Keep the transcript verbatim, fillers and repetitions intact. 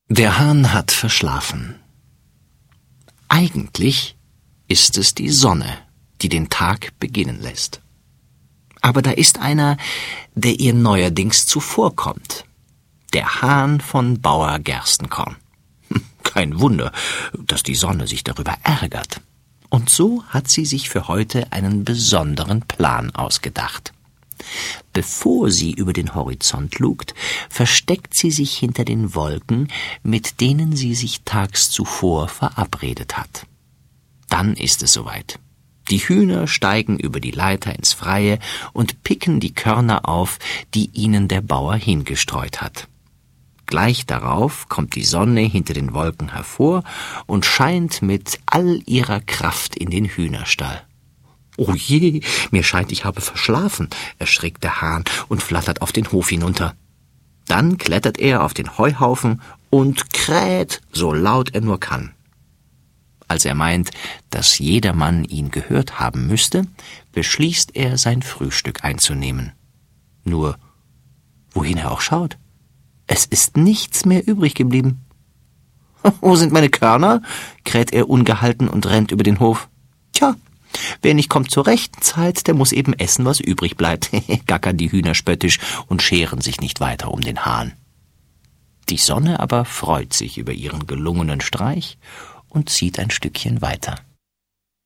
Der Hahn hat verschlafen. Eigentlich ist es die Sonne, die den Tag beginnen lässt. Aber da ist einer, der ihr neuerdings zuvorkommt. Der Hahn von Bauer Gerstenkorn. Kein Wunder, dass die Sonne sich darüber ärgert. Und so hat sie sich für heute einen besonderen Plan ausgedacht. Bevor sie über den Horizont lugt, versteckt sie sich hinter den Wolken, mit denen sie sich tags zuvor verabredet hat. Dann ist es soweit. Die Hühner steigen über die Leiter ins Freie und picken die Körner auf, die ihnen der Bauer hingestreut hat. Gleich darauf kommt die Sonne hinter den Wolken hervor und scheint mit all ihrer Kraft in den Hühnerstall. »Oh je, mir scheint, ich habe verschlafen«, erschrickt der Hahn und flattert auf den Hof hinunter. Dann klettert er auf den Heuhaufen und kräht, so laut er nur kann. Als er meint, dass jedermann ihn gehört haben müsste, beschließt er, sein Frühstück einzunehmen. Nur, wohin er auch schaut, es ist nichts mehr übrig geblieben. »Wo sind meine Körner?« kräht er ungehalten und rennt über den Hof. »Tja, wer nicht kommt zur rechten Zeit, der muss eben essen, was übrig bleibt«, gackern die Hühner spöttisch und scheren sich nicht weiter um den Hahn. Die Sonne aber freut sich über ihren gelungenen Streich und zieht ein Stückchen weiter.